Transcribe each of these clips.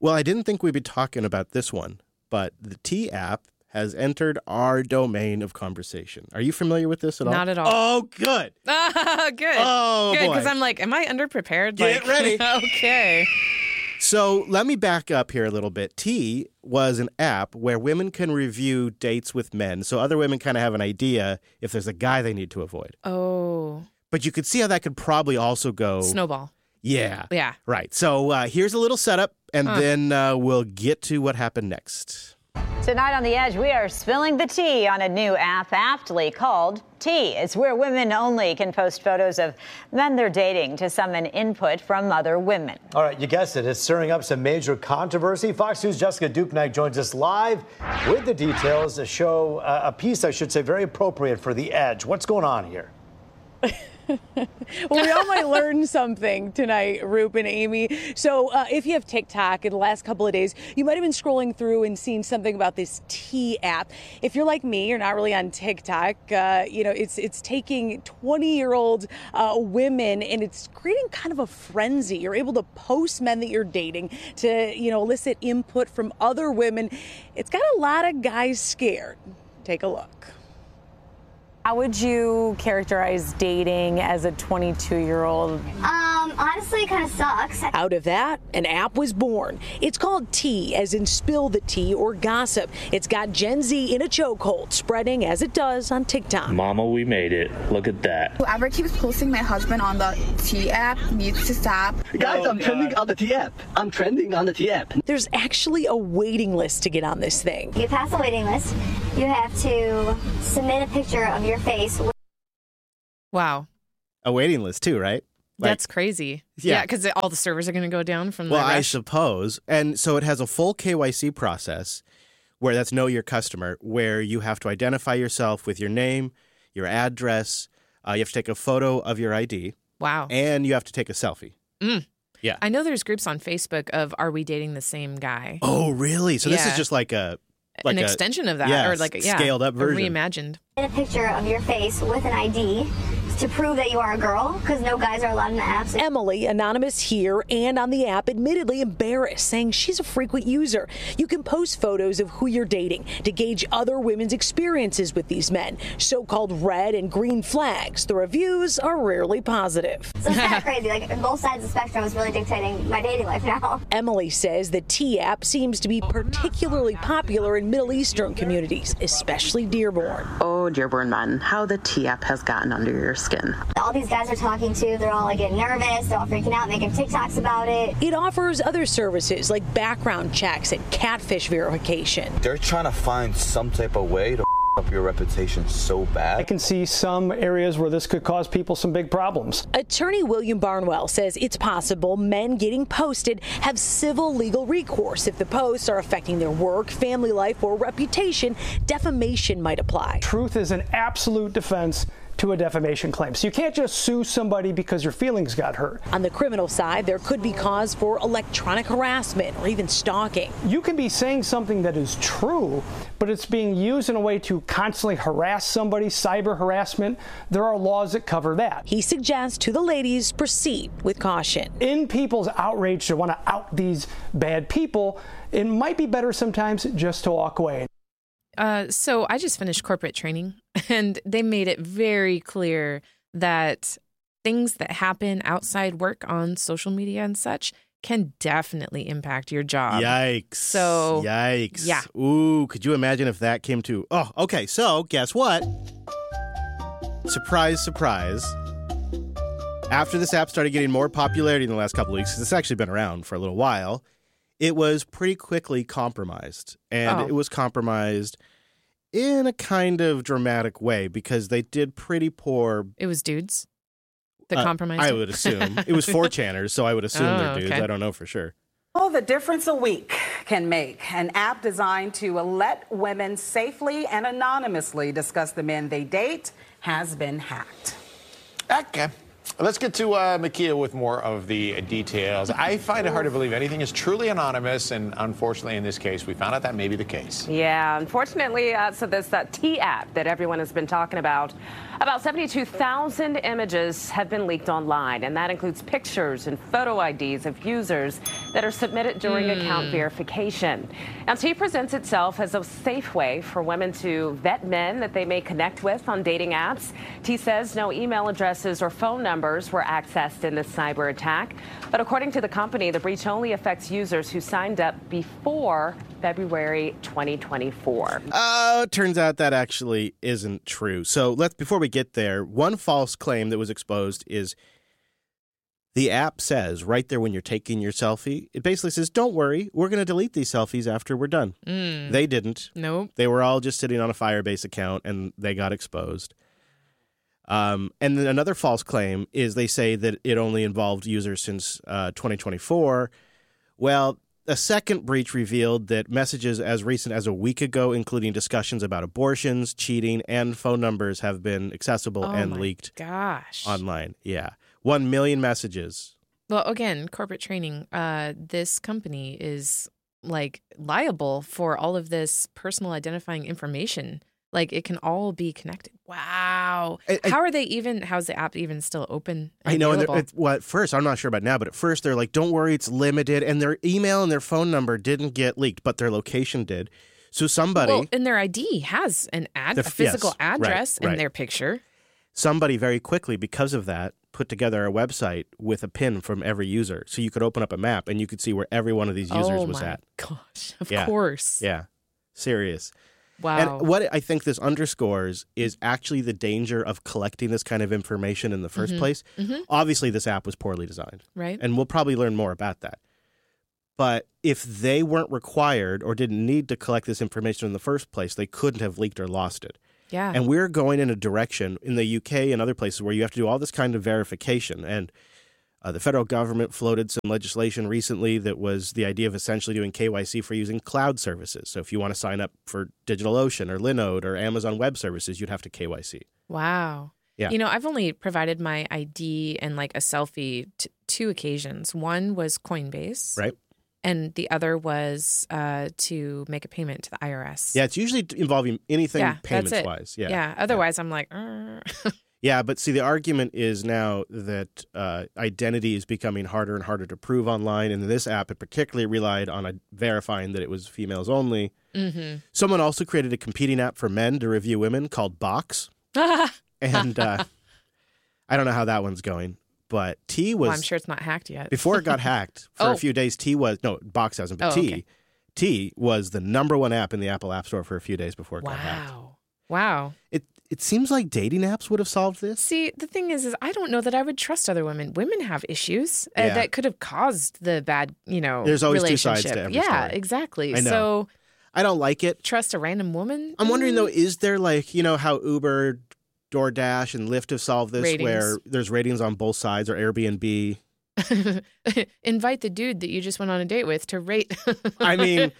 Well, I didn't think we'd be talking about this one, but the T app has entered our domain of conversation. Are you familiar with this at all? Not at all. Oh, good. Good. Oh, good, boy. because I'm like, am I underprepared? Get ready. Okay. So let me back up here a little bit. T was an app where women can review dates with men, so other women kind of have an idea if there's a guy they need to avoid. Oh. But you could see how that could probably also go... Snowball. Yeah. Yeah. Right. So here's a little setup, and then we'll get to what happened next. Tonight on The Edge, we are spilling the tea on a new app aptly called T. It's where women only can post photos of men they're dating to summon input from other women. All right, you guessed it. It's stirring up some major controversy. Fox News' Jessica Dupnick joins us live with the details. A piece, I should say, very appropriate for The Edge. What's going on here? Well, we all might learn something tonight, Roop and Amy. So if you have TikTok in the last couple of days, you might have been scrolling through and seen something about this T app. If you're like me, you're not really on TikTok. It's taking 20-year-old women and it's creating kind of a frenzy. You're able to post men that you're dating to, elicit input from other women. It's got a lot of guys scared. Take a look. How would you characterize dating as a 22-year-old? Honestly, it kind of sucks. Out of that, an app was born. It's called Tea, as in spill the tea or gossip. It's got Gen Z in a chokehold, spreading as it does on TikTok. Mama, we made it. Look at that. Whoever keeps posting my husband on the T app needs to stop. Guys, I'm trending on the T app. I'm trending on the T app. There's actually a waiting list to get on this thing. You pass the waiting list, you have to submit a picture of your face. Wow. A waiting list too, right? That's crazy. Yeah, because all the servers are going to go down from the Well, rush. I suppose. And so it has a full KYC process where that's know your customer, where you have to identify yourself with your name, your address. You have to take a photo of your ID. Wow. And you have to take a selfie. Yeah. I know there's groups on Facebook of Are We Dating the Same Guy? Oh, really? So this is just like an extension of that. Yeah, or like scaled up version. Reimagined. A picture of your face with an ID to prove that you are a girl, because no guys are allowed in the apps. Emily, anonymous here and on the app, admittedly embarrassed, saying she's a frequent user. You can post photos of who you're dating to gauge other women's experiences with these men, so-called red and green flags. The reviews are rarely positive. So it's kind of crazy. Like, both sides of the spectrum is really dictating my dating life now. Emily says the T app seems to be particularly popular in Middle Eastern communities, especially Dearborn. Oh, Dearborn men, how the T app has gotten under your skin. All these guys are talking to, they're all like getting nervous, they're all freaking out, making TikToks about it. It offers other services like background checks and catfish verification. They're trying to find some type of way to up your reputation so bad. I can see some areas where this could cause people some big problems. Attorney William Barnwell says it's possible men getting posted have civil legal recourse. If the posts are affecting their work, family life, or reputation, defamation might apply. Truth is an absolute defense to a defamation claim. So you can't just sue somebody because your feelings got hurt. On the criminal side, there could be cause for electronic harassment or even stalking. You can be saying something that is true, but it's being used in a way to constantly harass somebody, cyber harassment. There are laws that cover that. He suggests to the ladies proceed with caution. In people's outrage to want to out these bad people, it might be better sometimes just to walk away. So I just finished corporate training, and they made it very clear that things that happen outside work on social media and such can definitely impact your job. Yikes. So, yikes. Yeah. Ooh, could you imagine if that came to... Oh, okay. So guess what? Surprise, surprise. After this app started getting more popularity in the last couple of weeks, 'cause it's actually been around for a little while, it was pretty quickly compromised. And it was compromised in a kind of dramatic way because they did pretty poor... It was dudes that compromised? I would assume. It was 4chaners, so I would assume they're dudes. Okay. I don't know for sure. Oh, the difference a week can make. An app designed to let women safely and anonymously discuss the men they date has been hacked. Okay. Let's get to Makia with more of the details. I find it hard to believe anything is truly anonymous, and unfortunately, in this case, we found out that may be the case. Yeah, unfortunately, so this T app that everyone has been talking about 72,000 images have been leaked online, and that includes pictures and photo IDs of users that are submitted during account verification. Now, T presents itself as a safe way for women to vet men that they may connect with on dating apps. T says no email addresses or phone numbers were accessed in this cyber attack. But according to the company, the breach only affects users who signed up before February 2024. It turns out that actually isn't true. So before we get there, one false claim that was exposed is the app says right there when you're taking your selfie, it basically says, don't worry, we're going to delete these selfies after we're done. They didn't. Nope. They were all just sitting on a Firebase account and they got exposed. And then another false claim is they say that it only involved users since 2024. Well, a second breach revealed that messages as recent as a week ago, including discussions about abortions, cheating, and phone numbers have been accessible and leaked online. Yeah. 1 million messages. Well, again, corporate training, this company is like liable for all of this personal identifying information. Like it can all be connected. Wow. How's the app even still open? I know. At first, I'm not sure about now, but at first they're like, don't worry, it's limited. And their email and their phone number didn't get leaked, but their location did. So somebody. Well, and their ID has a physical address and their picture. Somebody very quickly, because of that, put together a website with a pin from every user. So you could open up a map and you could see where every one of these users was at. Oh, my gosh. Of course. Yeah. Serious. Wow. And what I think this underscores is actually the danger of collecting this kind of information in the first place. Obviously, this app was poorly designed. Right. And we'll probably learn more about that. But if they weren't required or didn't need to collect this information in the first place, they couldn't have leaked or lost it. Yeah. And we're going in a direction in the UK and other places where you have to do all this kind of verification. And the federal government floated some legislation recently that was the idea of essentially doing KYC for using cloud services. So if you want to sign up for DigitalOcean or Linode or Amazon Web Services, you'd have to KYC. Wow. Yeah. You know, I've only provided my ID and like a selfie two occasions. One was Coinbase. Right. And the other was to make a payment to the IRS. Yeah, it's usually involving anything payments-wise. Yeah. Yeah. Otherwise, I'm like, Yeah, but see, the argument is now that identity is becoming harder and harder to prove online. And in this app, it particularly relied on verifying that it was females only. Someone also created a competing app for men to review women called Box. And I don't know how that one's going. But T was... Well, I'm sure it's not hacked yet. Before it got hacked, for a few days, Box hasn't, but T was the #1 app in the Apple App Store for a few days before it got hacked. Wow. It seems like dating apps would have solved this. See, the thing is I don't know that I would trust other women. Women have issues that could have caused the bad, There's always two sides to every story. Exactly. I know. So I don't like it. Trust a random woman? I'm wondering, though, is there how Uber, DoorDash, and Lyft have solved this, where there's ratings on both sides, or Airbnb? Invite the dude that you just went on a date with to rate. I mean,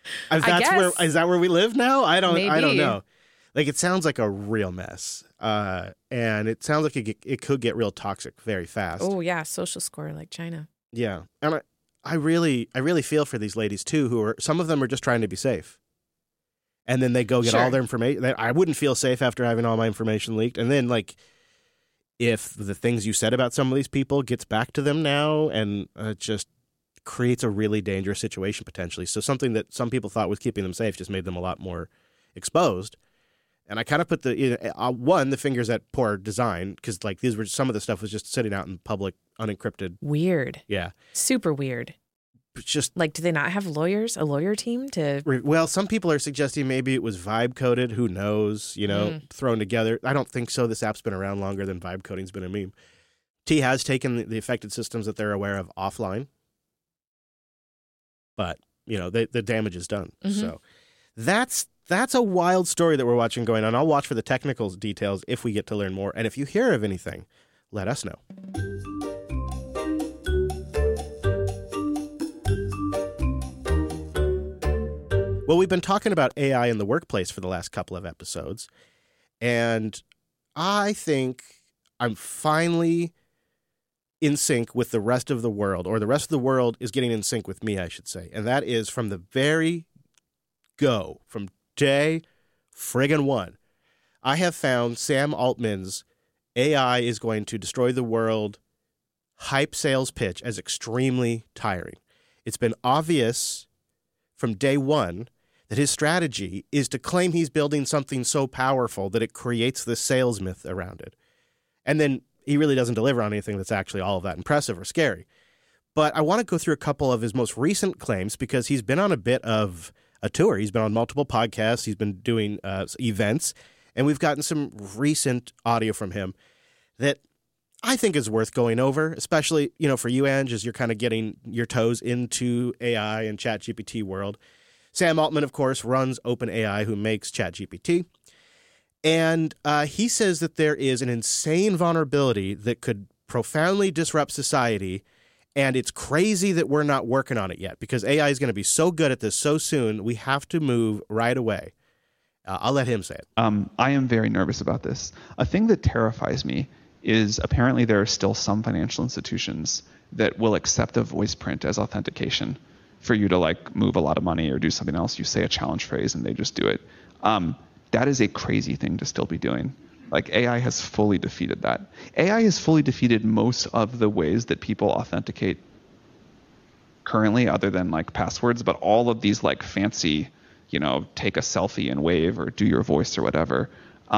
is that where we live now? I don't know. Like, it sounds like a real mess, and it sounds like it could get real toxic very fast. Oh yeah, social score like China. Yeah, and I really feel for these ladies too, some of them are just trying to be safe. And then they go get all their information. I wouldn't feel safe after having all my information leaked. And then, if the things you said about some of these people gets back to them now, and it just creates a really dangerous situation potentially. So something that some people thought was keeping them safe just made them a lot more exposed. And I kind of put the fingers at poor design, because some of the stuff was just sitting out in public, unencrypted. Weird. Yeah. Super weird. Just do they not have a lawyer team to? Well, some people are suggesting maybe it was vibe coded. Who knows? Thrown together. I don't think so. This app's been around longer than vibe coding's been a meme. T has taken the affected systems that they're aware of offline, but the damage is done. So that's a wild story that we're watching going on. I'll watch for the technical details if we get to learn more, and if you hear of anything, let us know. Well, we've been talking about AI in the workplace for the last couple of episodes, and I think I'm finally in sync with the rest of the world, or the rest of the world is getting in sync with me, I should say. And that is from the very go, from day friggin' one, I have found Sam Altman's AI is going to destroy the world hype sales pitch as extremely tiring. It's been obvious from day one that his strategy is to claim he's building something so powerful that it creates this sales myth around it. And then he really doesn't deliver on anything that's actually all of that impressive or scary. But I want to go through a couple of his most recent claims because he's been on a bit of a tour. He's been on multiple podcasts. He's been doing events. And we've gotten some recent audio from him that I think is worth going over, especially, for you, Ange, as you're kind of getting your toes into AI and ChatGPT world. Sam Altman, of course, runs OpenAI, who makes ChatGPT. And he says that there is an insane vulnerability that could profoundly disrupt society, and it's crazy that we're not working on it yet because AI is going to be so good at this so soon, we have to move right away. I'll let him say it. I am very nervous about this. A thing that terrifies me is apparently there are still some financial institutions that will accept a voice print as authentication for you to move a lot of money or do something else. You say a challenge phrase and they just do it. That is a crazy thing to still be doing. AI has fully defeated that. AI has fully defeated most of the ways that people authenticate currently, other than passwords, but all of these fancy, take a selfie and wave or do your voice or whatever.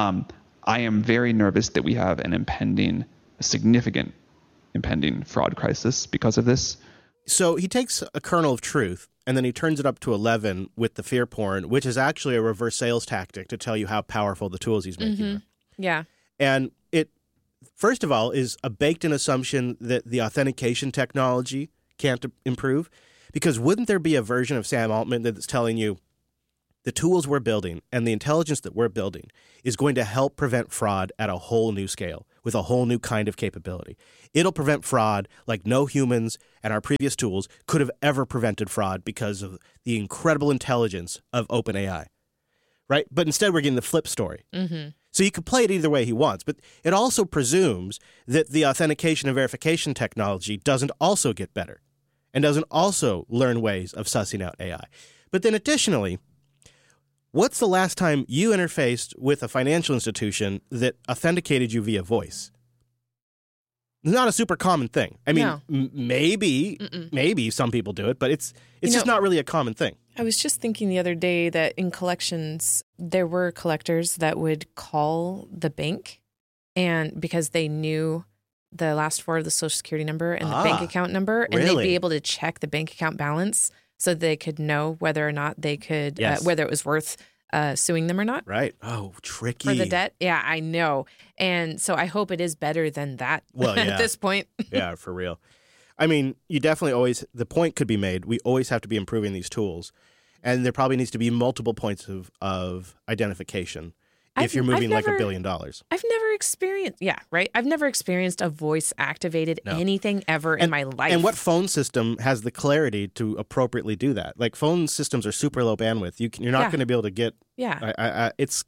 I am very nervous that we have a significant impending fraud crisis because of this. So he takes a kernel of truth and then he turns it up to 11 with the fear porn, which is actually a reverse sales tactic to tell you how powerful the tools he's making are. Yeah. And it, first of all, is a baked-in assumption that the authentication technology can't improve. Because wouldn't there be a version of Sam Altman that's telling you the tools we're building and the intelligence that we're building is going to help prevent fraud at a whole new scale with a whole new kind of capability. It'll prevent fraud like no humans and our previous tools could have ever prevented fraud because of the incredible intelligence of OpenAI, right? But instead we're getting the flip story. Mm-hmm. So you could play it either way he wants, but it also presumes that the authentication and verification technology doesn't also get better and doesn't also learn ways of sussing out AI. But then additionally, what's the last time you interfaced with a financial institution that authenticated you via voice? It's not a super common thing. I mean, No. maybe some people do it, but it's just not really a common thing. I was just thinking the other day that in collections, there were collectors that would call the bank and because they knew the last four of the social security number and the bank account number, and really? they'd be able to check the bank account balance so they could know whether or not they could, whether it was worth suing them or not. Right. Oh, tricky. For the debt. Yeah, I know. And so I hope it is better than that Well, at this point. Yeah, for real. I mean, you definitely always, the point could be made, we always have to be improving these tools. And there probably needs to be multiple points of identification if you're moving like $1 billion. I've never experienced, I've never experienced a voice activated anything ever in my life. And what phone system has the clarity to appropriately do that? Like phone systems are super low bandwidth. You're not going to be able to get. Yeah. It's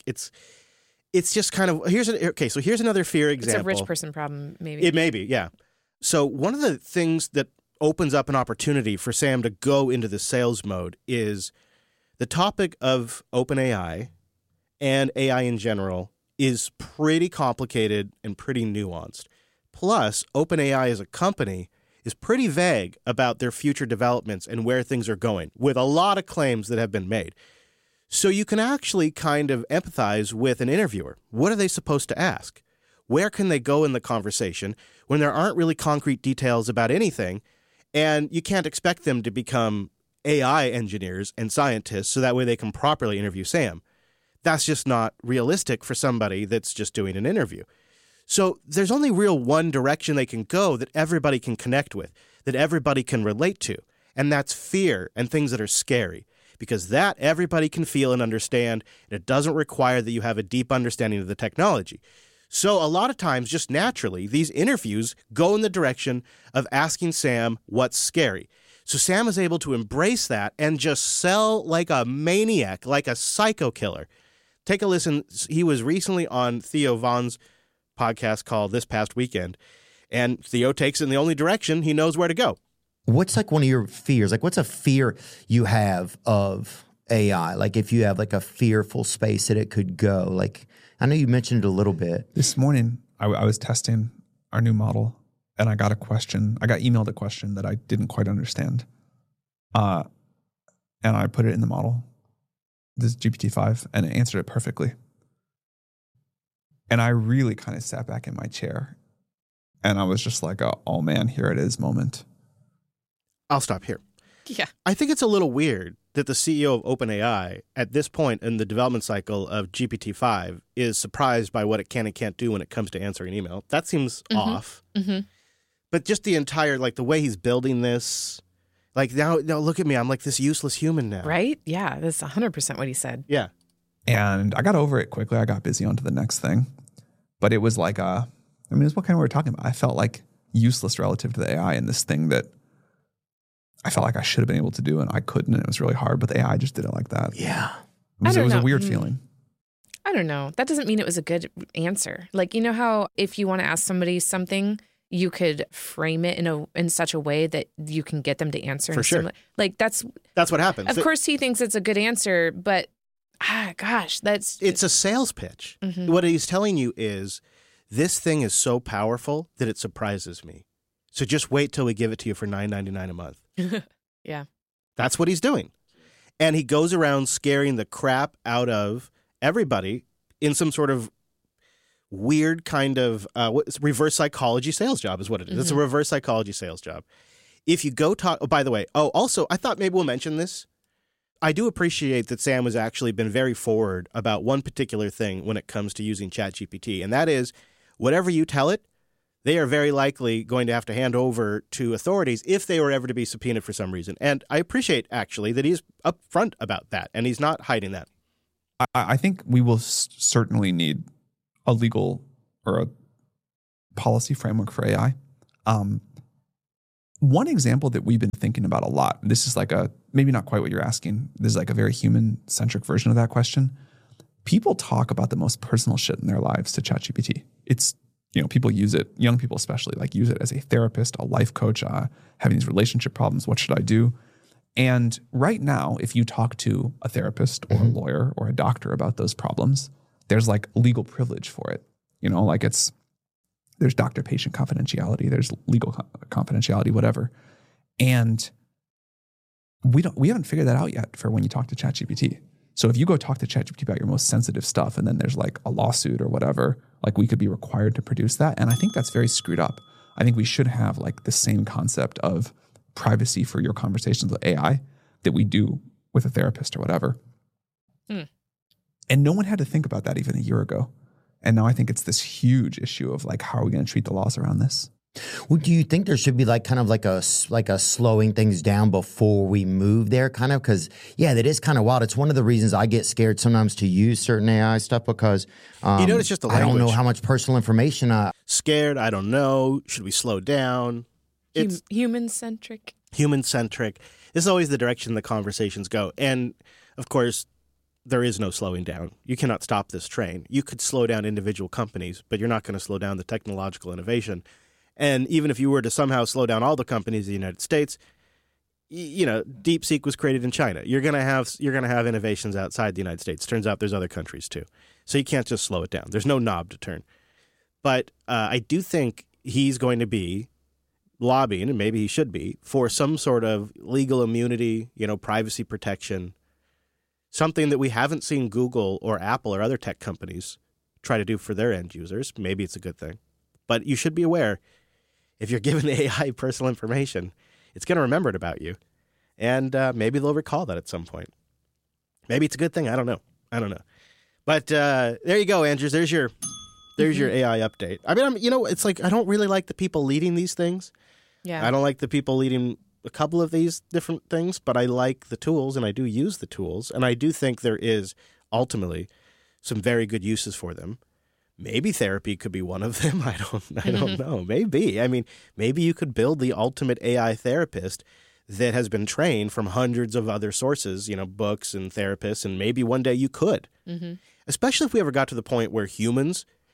just kind of here's another fear example. It's a rich person problem, maybe. It may be, yeah. So one of the things that opens up an opportunity for Sam to go into the sales mode is the topic of OpenAI and AI in general is pretty complicated and pretty nuanced. Plus, OpenAI as a company is pretty vague about their future developments and where things are going, with a lot of claims that have been made. So you can actually kind of empathize with an interviewer. What are they supposed to ask? Where can they go in the conversation when there aren't really concrete details about anything, and you can't expect them to become AI engineers and scientists so that way they can properly interview Sam. That's just not realistic for somebody that's just doing an interview. So there's only real one direction they can go that everybody can connect with, that everybody can relate to, and that's fear and things that are scary, because that everybody can feel and understand, and it doesn't require that you have a deep understanding of the technology. So a lot of times, just naturally, these interviews go in the direction of asking Sam what's scary. So Sam is able to embrace that and just sell like a maniac, like a psycho killer. Take a listen. He was recently on Theo Vaughn's podcast called This Past Weekend, And Theo takes it in the only direction he knows where to go. What's like one of your fears? Like, what's a fear you have of AI? Like, if you have like a fearful space that it could go, like, I know you mentioned it a little bit. This morning, I was testing our new model, and I got emailed a question that I didn't quite understand. And I put it in the model, this GPT-5, and it answered it perfectly. And I really kind of sat back in my chair, and I was just like, oh man, here it is moment. I'll stop here. Yeah. I think it's a little weird that the CEO of OpenAI at this point in the development cycle of GPT-5 is surprised by what it can and can't do when it comes to answering email. That seems off. Mm-hmm. But just the entire, like the way he's building this, like now look at me, I'm like this useless human now. Right? Yeah, that's 100% what he said. Yeah. And I got over it quickly. I got busy onto the next thing. But it was like, it's what kind of we were talking about. I felt like useless relative to the AI and this thing that I felt like I should have been able to do and I couldn't, and it was really hard, but the AI just did it like that. Yeah. It was a weird feeling. I don't know. That doesn't mean it was a good answer. Like, you know how if you want to ask somebody something, you could frame it in such a way that you can get them to answer. For sure. Like that's what happens. Of course he thinks it's a good answer, but it's a sales pitch. Mm-hmm. What he's telling you is this thing is so powerful that it surprises me. So just wait till we give it to you for $9.99 a month. Yeah. That's what he's doing. And he goes around scaring the crap out of everybody in some sort of weird kind of reverse psychology sales job is what it is. Mm-hmm. It's a reverse psychology sales job. If you go talk, by the way, also, I thought maybe we'll mention this. I do appreciate that Sam has actually been very forward about one particular thing when it comes to using ChatGPT, and that is whatever you tell it, they are very likely going to have to hand over to authorities if they were ever to be subpoenaed for some reason. And I appreciate, actually, that he's upfront about that, and he's not hiding that. I think we will certainly need a legal or a policy framework for AI. One example that we've been thinking about a lot, this is like maybe not quite what you're asking, this is like a very human-centric version of that question. People talk about the most personal shit in their lives to ChatGPT. It's, people use it, young people especially, like use it as a therapist, a life coach, having these relationship problems, what should I do? And right now, if you talk to a therapist or a lawyer or a doctor about those problems, there's like legal privilege for it. There's doctor-patient confidentiality, there's legal confidentiality, whatever. And we haven't figured that out yet for when you talk to ChatGPT. So if you go talk to ChatGPT about your most sensitive stuff and then there's like a lawsuit or whatever, like we could be required to produce that. And I think that's very screwed up. I think we should have like the same concept of privacy for your conversations with AI that we do with a therapist or whatever. And no one had to think about that even a year ago. And now I think it's this huge issue of like, how are we going to treat the laws around this? Well, do you think there should be like kind of like a slowing things down before we move there kind of? Because, yeah, that is kind of wild. It's one of the reasons I get scared sometimes to use certain AI stuff because it's just the language. I don't know how much personal information Scared, I don't know. Should we slow down? It's human-centric. Human-centric. This is always the direction the conversations go. And, of course, there is no slowing down. You cannot stop this train. You could slow down individual companies, but you're not going to slow down the technological innovation. And even if you were to somehow slow down all the companies in the United States, DeepSeek was created in China. You're going to have innovations outside the United States. Turns out there's other countries too. So you can't just slow it down. There's no knob to turn. But I do think he's going to be lobbying, and maybe he should be, for some sort of legal immunity, privacy protection, something that we haven't seen Google or Apple or other tech companies try to do for their end users. Maybe it's a good thing. But you should be aware, if you're giving AI personal information, it's going to remember it about you. And maybe they'll recall that at some point. Maybe it's a good thing. I don't know. But there you go, Andrews. There's your AI update. I mean, it's like I don't really like the people leading these things. Yeah. I don't like the people leading a couple of these different things, but I like the tools and I do use the tools. And I do think there is ultimately some very good uses for them. Maybe therapy could be one of them. I don't know. Maybe. I mean, maybe you could build the ultimate AI therapist that has been trained from hundreds of other sources, books and therapists, and maybe one day you could. Mm-hmm. Especially if we ever got to the point where humans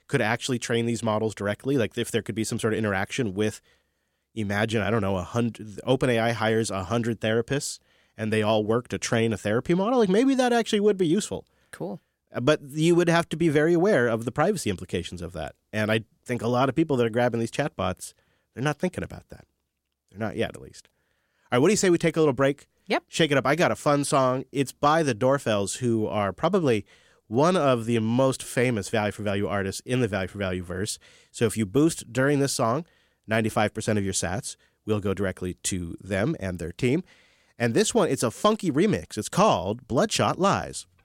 could actually train these models directly. Like if there could be some sort of interaction with, imagine, I don't know, 100, OpenAI hires 100 therapists and they all work to train a therapy model. Like maybe that actually would be useful. Cool. But you would have to be very aware of the privacy implications of that. And I think a lot of people that are grabbing these chatbots, they're not thinking about that. They're not yet, at least. All right, what do you say we take a little break? Yep. Shake it up. I got a fun song. It's by the Dorfells, who are probably one of the most famous value for value artists in the value for value verse. So if you boost during this song, 95% of your sats will go directly to them and their team. And this one, it's a funky remix. It's called Bloodshot Lies.